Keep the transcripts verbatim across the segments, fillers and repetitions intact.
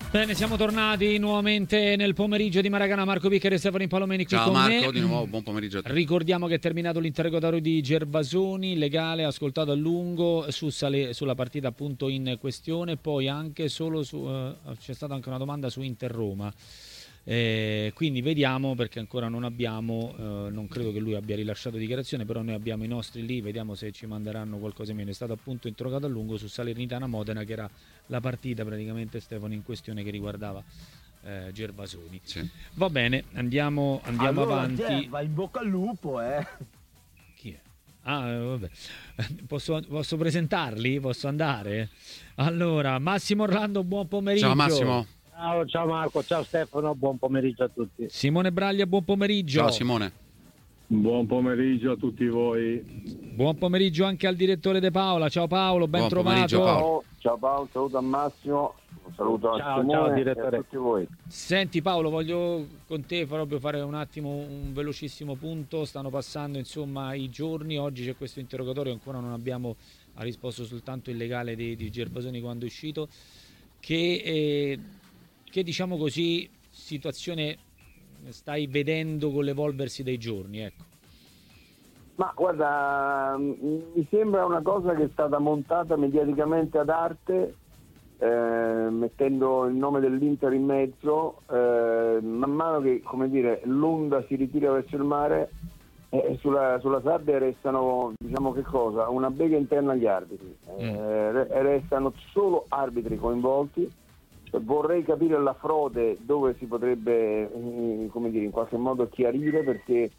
Bene, siamo tornati nuovamente nel pomeriggio di Maracanã. Marco Piccheri e Stefano Palomeni qui Ciao con Marco, me. di nuovo buon pomeriggio a te. Ricordiamo che è terminato l'interrogatorio di Gervasoni, legale, ascoltato a lungo su Sale, sulla partita appunto in questione, poi anche solo su, uh, c'è stata anche una domanda su Inter Roma. Eh, quindi vediamo, perché ancora non abbiamo, eh, non credo che lui abbia rilasciato dichiarazione, però noi abbiamo i nostri lì, vediamo se ci manderanno qualcosa in meno. È stato appunto interrogato a lungo su Salernitana Modena, che era la partita praticamente, Stefano, in questione, che riguardava eh, Gervasoni. Sì. Va bene, andiamo, andiamo allora, avanti. Gerva, in bocca al lupo, eh. Chi è? Ah, eh, vabbè. Posso, posso presentarli? Posso andare? Allora, Massimo Orlando, buon pomeriggio. Ciao Massimo. Ciao, ciao Marco, ciao Stefano, buon pomeriggio a tutti. Simone Braglia, buon pomeriggio. Ciao Simone. Buon pomeriggio a tutti voi. Buon pomeriggio anche al direttore De Paola. Ciao Paolo, ben Buon trovato. pomeriggio, Paolo. Ciao Paolo, un saluto a Massimo, un saluto a Ciao, Simone ciao, e direttore. a tutti voi. Senti Paolo, voglio con te proprio fare un attimo un velocissimo punto. Stanno passando insomma i giorni, oggi c'è questo interrogatorio, ancora non abbiamo, ha risposto soltanto il legale di, di Gervasoni quando è uscito, che, eh, che diciamo così situazione stai vedendo con l'evolversi dei giorni, ecco. Ma guarda, mi sembra una cosa che è stata montata mediaticamente ad arte, eh, mettendo il nome dell'Inter in mezzo, eh, man mano che, come dire, l'onda si ritira verso il mare, eh, sulla, sulla sabbia restano, diciamo che cosa, una bega interna agli arbitri, eh, re- restano solo arbitri coinvolti. Vorrei capire la frode dove si potrebbe, eh, come dire, in qualche modo chiarire, perché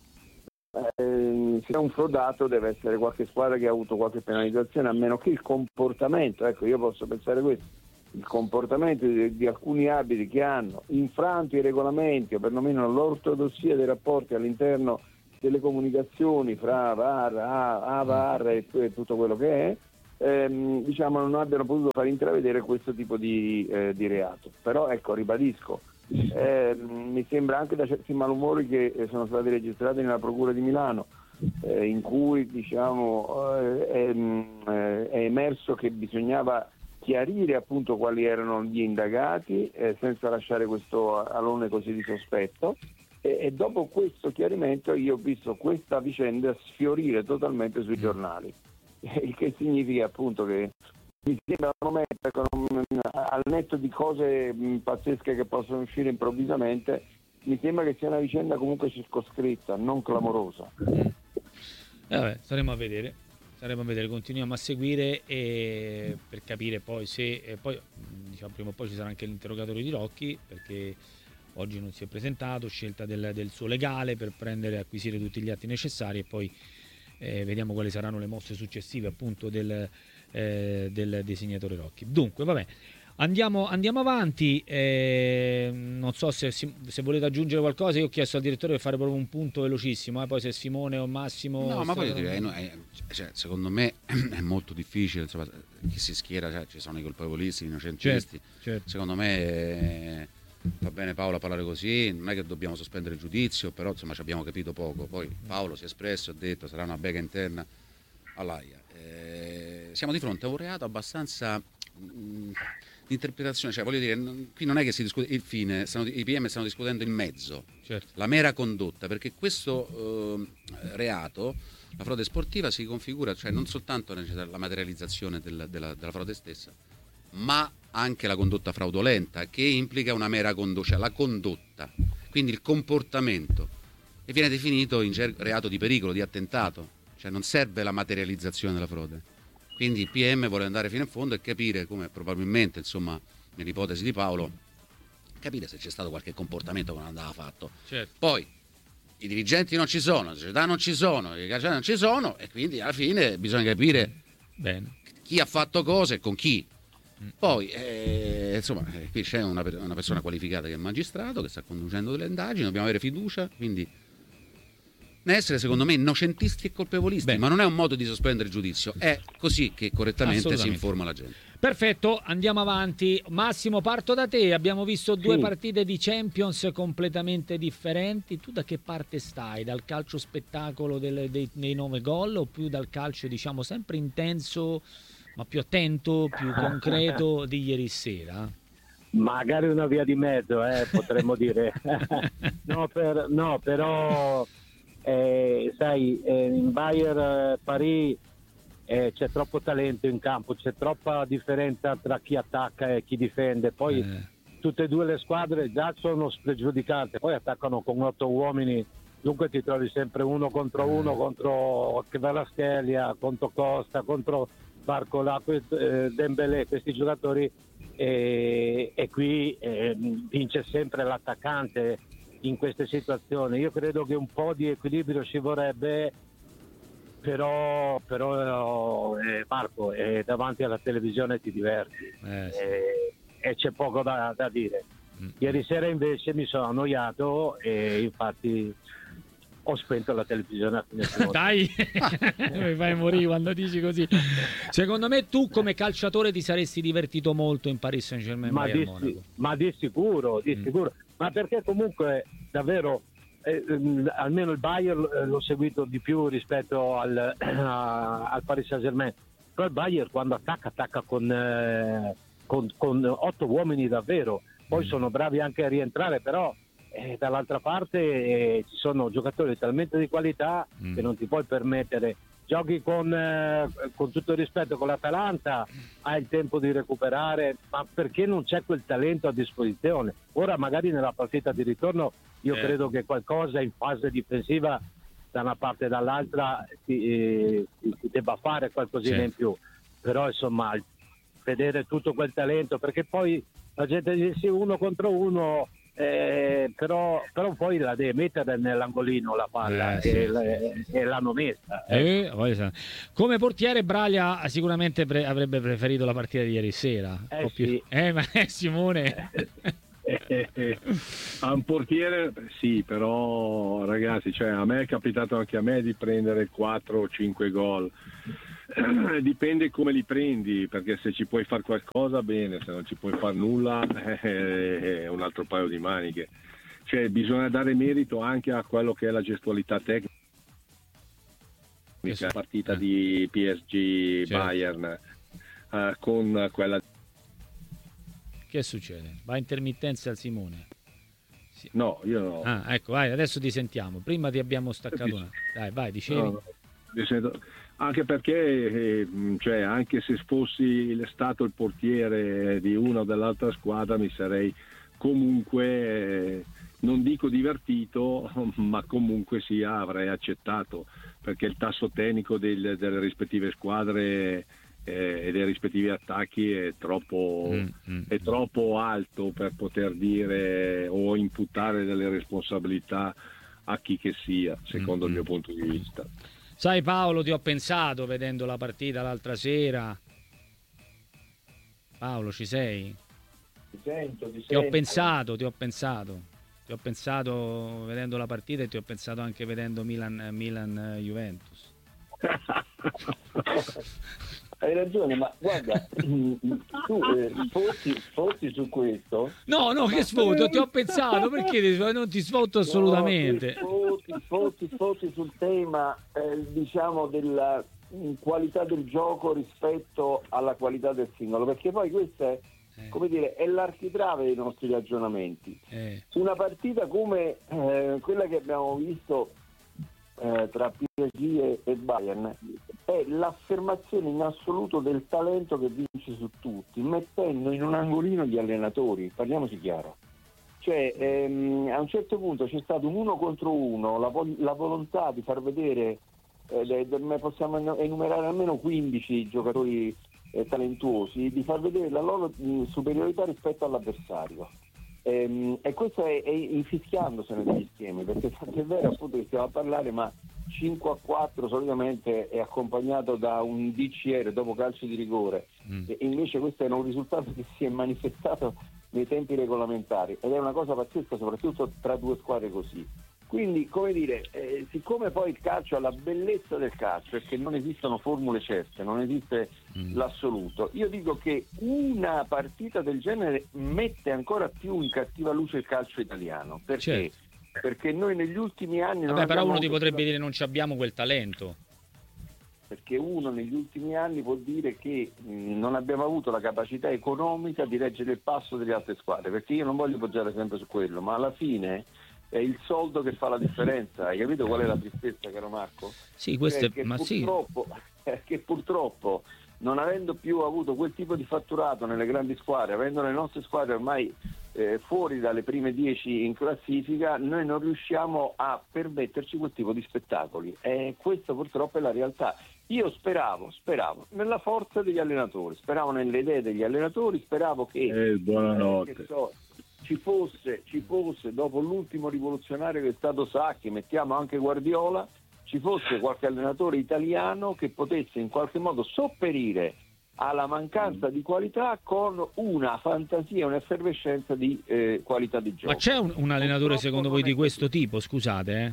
eh, se è un frodato deve essere qualche squadra che ha avuto qualche penalizzazione, a meno che il comportamento, ecco, io posso pensare questo, il comportamento di, di alcuni arbitri che hanno infranto i regolamenti o perlomeno l'ortodossia dei rapporti all'interno delle comunicazioni fra V A R, A, V A R e, e tutto quello che è, ehm, diciamo non abbiano potuto far intravedere questo tipo di, eh, di reato. Però ecco, ribadisco, eh, mi sembra anche da certi malumori che eh, sono stati registrati nella Procura di Milano, eh, in cui diciamo eh, è, eh, è emerso che bisognava chiarire appunto quali erano gli indagati, eh, senza lasciare questo alone così di sospetto, e, e dopo questo chiarimento io ho visto questa vicenda sfiorire totalmente sui giornali, il che significa appunto che mi sembra un momento, ecco, al netto di cose mh, pazzesche che possono uscire improvvisamente, mi sembra che sia una vicenda comunque circoscritta, non clamorosa. Eh, vabbè, staremo a vedere, staremo a vedere, continuiamo a seguire e per capire poi se eh, poi diciamo prima o poi ci sarà anche l'interrogatorio di Rocchi, perché oggi non si è presentato, scelta del, del suo legale per prendere e acquisire tutti gli atti necessari, e poi eh, vediamo quali saranno le mosse successive appunto del Eh, del disegnatore Rocchi. Dunque, vabbè, andiamo, andiamo avanti. Eh, non so se, se volete aggiungere qualcosa. Io ho chiesto al direttore di fare proprio un punto velocissimo, eh, poi se Simone o Massimo. No, ma poi stanno... direi, no, è, cioè, secondo me è molto difficile, insomma, chi si schiera, cioè, ci sono i colpevolisti, gli innocentisti. Certo, certo. Secondo me eh, va bene Paolo parlare così, non è che dobbiamo sospendere il giudizio, però insomma ci abbiamo capito poco. Poi Paolo si è espresso, ha detto sarà una bega interna all'Aia. Eh, siamo di fronte a un reato abbastanza mh, di interpretazione, cioè voglio dire, n- qui non è che si discute il fine, stanno, i P M stanno discutendo il mezzo, Certo. la mera condotta, perché questo eh, reato, la frode sportiva, si configura, cioè non soltanto la materializzazione del, della, della frode stessa, ma anche la condotta fraudolenta, che implica una mera condotta, cioè la condotta, quindi il comportamento, e viene definito in ger- reato di pericolo, di attentato. Cioè non serve la materializzazione della frode. Quindi il P M vuole andare fino in fondo e capire come probabilmente, insomma, nell'ipotesi di Paolo, capire se c'è stato qualche comportamento che non andava fatto. Certo. Poi i dirigenti non ci sono, le società non ci sono, i calciatori non ci sono, e quindi alla fine bisogna capire Bene. chi ha fatto cosa e con chi. Poi eh, insomma eh, qui c'è una, una persona qualificata che è magistrato, che sta conducendo delle indagini, dobbiamo avere fiducia, quindi essere secondo me innocentisti e colpevolisti. Beh, ma non è un modo di sospendere il giudizio, è così che correttamente si informa la gente. Perfetto, andiamo avanti. Massimo, parto da te. Abbiamo visto due Sì. partite di Champions completamente differenti. Tu da che parte stai? Dal calcio spettacolo delle, dei, dei nove gol, o più dal calcio, diciamo, sempre intenso ma più attento, più concreto di ieri sera? magari una via di mezzo, eh, potremmo dire. no, per, no, però eh, sai, eh, in Bayern eh, Paris eh, c'è troppo talento in campo, c'è troppa differenza tra chi attacca e chi difende. Poi Eh. tutte e due le squadre già sono spregiudicate, poi attaccano con otto uomini, dunque ti trovi sempre uno contro uno, contro Kvaratskhelia, contro Costa, contro Barcola, eh, Dembélé, questi giocatori, e, e qui eh, vince sempre l'attaccante in queste situazioni. Io credo che un po' di equilibrio ci vorrebbe, però, però eh, Marco, eh, davanti alla televisione ti diverti Eh, sì. eh, e c'è poco da, da dire. Mm. Ieri sera invece mi sono annoiato e infatti ho spento la televisione a fine giorno. Dai, mi fai morire quando dici così. Secondo me tu come calciatore ti saresti divertito molto in Paris Saint-Germain, ma, Bayern di, Monaco. ma di sicuro, di Mm. sicuro. Ma perché comunque davvero eh, ehm, almeno il Bayern eh, l'ho seguito di più rispetto al, a- al Paris Saint-Germain. Però il Bayern quando attacca attacca con, eh, con, con otto uomini davvero. Poi Mm. sono bravi anche a rientrare, però eh, dall'altra parte eh, ci sono giocatori talmente di qualità Mm. che non ti puoi permettere. Giochi con, eh, con tutto il rispetto con l'Atalanta, hai il tempo di recuperare, ma perché non c'è quel talento a disposizione? Ora magari nella partita di ritorno io Eh. credo che qualcosa in fase difensiva da una parte e dall'altra si, eh, si- si debba fare qualcosina Sì. in più, però insomma vedere tutto quel talento, perché poi la gente dice sì, uno contro uno, eh, però, però poi la deve mettere nell'angolino la palla Eh, sì, e, sì, la- sì, e l'hanno messa. eh. Eh, voglio sapere. Come portiere Braglia sicuramente pre- avrebbe preferito la partita di ieri sera. Un Eh, po' più- sì. eh, ma eh, Simone. A un portiere sì, però ragazzi, cioè, a me è capitato anche a me di prendere quattro o cinque gol. Dipende come li prendi, perché se ci puoi fare qualcosa bene, se non ci puoi fare nulla è un altro paio di maniche. Cioè, bisogna dare merito anche a quello che è la gestualità tecnica. Che La so- partita eh. di P S G Certo. Bayern eh, con quella Che succede? Va intermittenza al Simone. no, io no. Ah, ecco, vai, adesso ti sentiamo. Prima ti abbiamo staccato una. Dai, vai, dicevi. No, no, mi sento- anche perché eh, mh, cioè, anche se fossi il- stato il portiere di una o dell'altra squadra mi sarei comunque eh, non dico divertito, ma comunque sia avrei accettato, perché il tasso tecnico del- delle rispettive squadre eh, e dei rispettivi attacchi è troppo, Mm, mm, è troppo alto per poter dire o imputare delle responsabilità a chi che sia, secondo Mm, il mio mm. punto di vista. Sai Paolo, ti ho pensato vedendo la partita l'altra sera. Paolo, ci sei? Ti sento, ti Ti ho sento. pensato, ti ho pensato. Ti ho pensato vedendo la partita e ti ho pensato anche vedendo Milan, Milan eh, Juventus. Hai ragione, ma guarda, tu eh, sfotti, sfotti su questo. No, no, che sfoto, ti ho pensato, perché ti- non ti sfoto assolutamente. No, sfotti, sfotti, sfotti sul tema, eh, diciamo, della mm, qualità del gioco rispetto alla qualità del singolo, perché poi questa è, Eh, come dire, è l'architrave dei nostri ragionamenti. eh, Una partita come eh, quella che abbiamo visto eh, tra P S G e, e Bayern è l'affermazione in assoluto del talento che vince su tutti, mettendo in un angolino gli allenatori, parliamoci chiaro. Cioè, ehm, a un certo punto c'è stato un uno contro uno, la, vo- la volontà di far vedere, eh, de- de- possiamo enu- enumerare almeno quindici giocatori eh, talentuosi, di far vedere la loro mh, superiorità rispetto all'avversario. Ehm, e questo è, è infischiandosene degli schemi, perché è vero appunto che stiamo a parlare, ma cinque a quattro solitamente è accompagnato da un D C R dopo calcio di rigore, mm. e invece questo era un risultato che si è manifestato nei tempi regolamentari ed è una cosa pazzesca, soprattutto tra due squadre così. Quindi, come dire, eh, siccome poi il calcio ha la bellezza del calcio è che non esistono formule certe, non esiste Mm. l'assoluto, io dico che una partita del genere mette ancora più in cattiva luce il calcio italiano. Perché? Certo. Perché noi negli ultimi anni non Vabbè, però abbiamo uno ti avuto- potrebbe dire non ci abbiamo quel talento. perché uno negli ultimi anni può dire che mh, non abbiamo avuto la capacità economica di reggere il passo delle altre squadre, perché io non voglio poggiare sempre su quello, ma alla fine è il soldo che fa la differenza. Hai capito qual è la tristezza, caro Marco? Sì, questo Cioè, è, che ma sì. purtroppo, eh, che purtroppo non avendo più avuto quel tipo di fatturato nelle grandi squadre, avendo le nostre squadre ormai eh, fuori dalle prime dieci in classifica, noi non riusciamo a permetterci quel tipo di spettacoli, e questo purtroppo è la realtà. Io speravo, speravo nella forza degli allenatori, speravo nelle idee degli allenatori, speravo che, Eh, buonanotte. eh, che so, ci fosse, ci fosse dopo l'ultimo rivoluzionario che è stato Sacchi, mettiamo anche Guardiola, ci fosse qualche allenatore italiano che potesse in qualche modo sopperire alla mancanza di qualità con una fantasia, un'effervescenza di eh, qualità di gioco. Ma c'è un, un allenatore Purtroppo secondo non voi è di così. questo tipo, scusate, eh?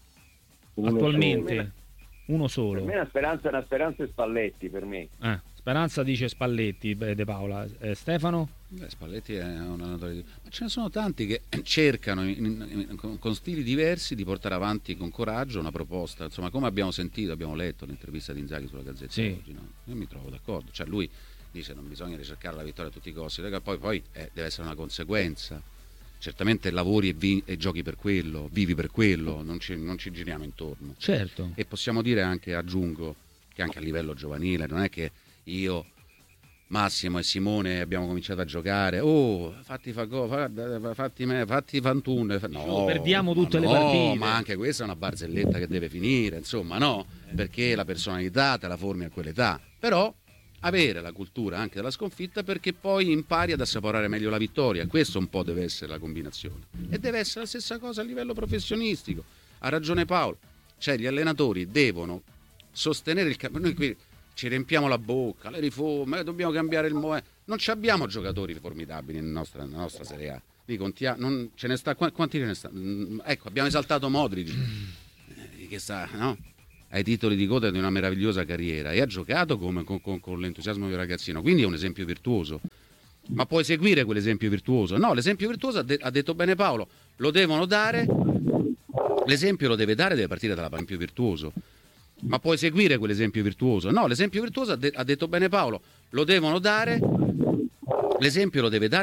Uno Attualmente? solo. Uno Per solo. me una speranza, una speranza è Spalletti, per me. Eh, Speranza dice Spalletti, beh, De Paola. Eh, Stefano? Beh, Spalletti è un allenatore di... Ma ce ne sono tanti che cercano in- in- con, con stili diversi di portare avanti con coraggio una proposta, insomma, come abbiamo sentito, abbiamo letto l'intervista di Inzaghi sulla Gazzetta Sì. oggi, no? Io mi trovo d'accordo, cioè lui dice non bisogna ricercare la vittoria a tutti i costi, perché poi, poi eh, deve essere una conseguenza. Certamente lavori e, vi- e giochi per quello, vivi per quello, non ci, non ci giriamo intorno. Certo. E possiamo dire anche, aggiungo, che anche a livello giovanile non è che io, Massimo e Simone abbiamo cominciato a giocare, oh fatti fa go, fa- fatti me, fatti fantuno, no, perdiamo ma tutte le no, partite. ma anche questa è una barzelletta che deve finire, insomma, no, perché la personalità te la formi a quell'età, però avere la cultura anche della sconfitta, perché poi impari ad assaporare meglio la vittoria. Questo un po' deve essere la combinazione, e deve essere la stessa cosa a livello professionistico. Ha ragione Paolo, cioè gli allenatori devono sostenere il campo. Noi qui ci riempiamo la bocca, le riforme, eh, dobbiamo cambiare il mo- non ci abbiamo giocatori formidabili nella nostra, nella nostra Serie A. Lì contia- non, ce ne sta, quanti ce ne sta? Mm, ecco, abbiamo esaltato Modric, eh, che sta, no? Ai titoli di coda di una meravigliosa carriera, e ha giocato come, con, con, con l'entusiasmo di un ragazzino, quindi è un esempio virtuoso. Ma puoi seguire quell'esempio virtuoso? No, l'esempio virtuoso, ha, de- ha detto bene Paolo, lo devono dare, l'esempio lo deve dare, deve partire dall'esempio virtuoso. Ma puoi seguire quell'esempio virtuoso? No, l'esempio virtuoso, ha, de- ha detto bene Paolo, lo devono dare, l'esempio lo deve dare